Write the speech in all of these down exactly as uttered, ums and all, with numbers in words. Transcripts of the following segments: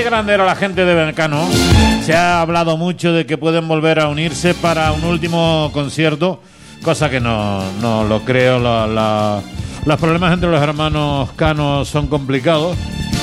qué grande era la gente de Mecano. Se ha hablado mucho de que pueden volver a unirse para un último concierto, cosa que no, no lo creo. La, la, los problemas entre los hermanos Cano son complicados.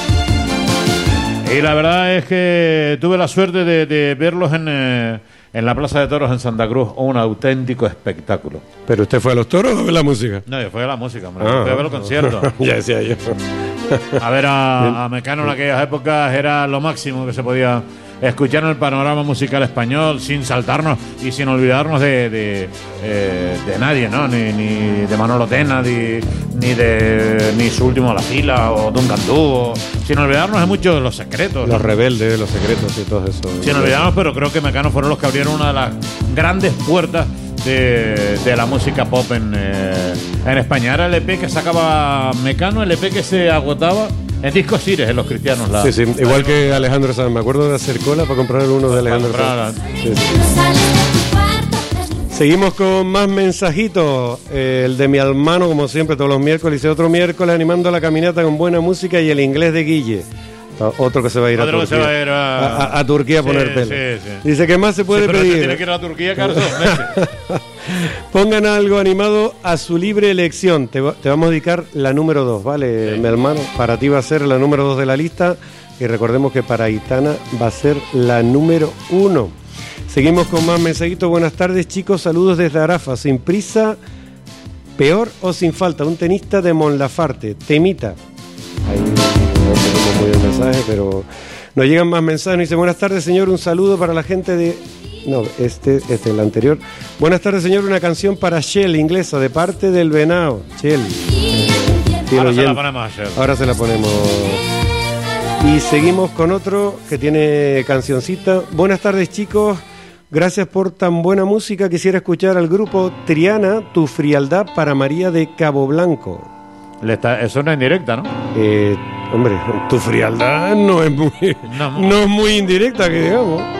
Y la verdad es que tuve la suerte de, de verlos en, eh, en la Plaza de Toros en Santa Cruz. Un auténtico espectáculo. ¿Pero usted fue a los toros o a ver la música? No, yo fui a la música, hombre. Ah, Yo fui a ver los conciertos. Ya decía yo. A ver a, a Mecano en aquellas épocas era lo máximo que se podía escuchar en el panorama musical español, sin saltarnos y sin olvidarnos de, de, eh, de nadie, ¿no? Ni, ni de Manolo Tena, ni, ni de ni su último a la fila, o Duncan Du, o, sin olvidarnos de muchos de los secretos. Los rebeldes, los secretos y todo eso. Sin olvidarnos, pero creo que Mecano fueron los que abrieron una de las grandes puertas de, de la música pop en, eh, en España. Era el E P que sacaba Mecano, el E P que se agotaba en Discos Ires, en los cristianos. La, sí, sí, igual que Alejandro Sanz. Me acuerdo de hacer cola para comprar uno de Alejandro Sanz. Sí, sí. Seguimos con más mensajitos. Eh, el de mi hermano, como siempre, todos los miércoles. Dice otro miércoles animando la caminata con buena música y el inglés de Guille. Otro que se va a ir, a Turquía, se va a, ir a... A, a, a Turquía a sí, poner pelo. Sí, sí. Dice, ¿qué más se puede sí, pero pedir? Tiene que ir a Turquía, Carlos. Pongan algo animado a su libre elección. Te, te vamos a dedicar la número dos, ¿vale, sí, mi hermano? Para ti va a ser la número dos de la lista. Y recordemos que para Aitana va a ser la número uno. Seguimos con más mensajitos. Buenas tardes, chicos. Saludos desde Arafa. Sin prisa, peor o sin falta. Un tenista de Monlafarte. Temita. Ahí no tenemos muy bien mensaje, pero nos llegan más mensajes. Nos dice, buenas tardes, señor. Un saludo para la gente de... No, este es este, el anterior. Buenas tardes, señor. Una canción para Shell, inglesa, de parte del Venao. Shell. Ahora se la ponemos a Shell. Ahora se la ponemos. Y seguimos con otro que tiene cancioncita. Buenas tardes, chicos. Gracias por tan buena música. Quisiera escuchar al grupo Triana, Tu Frialdad para María de Cabo Blanco. Le está, es una indirecta, ¿no? Eh, hombre, Tu Frialdad no es muy, no, no es muy indirecta, que digamos.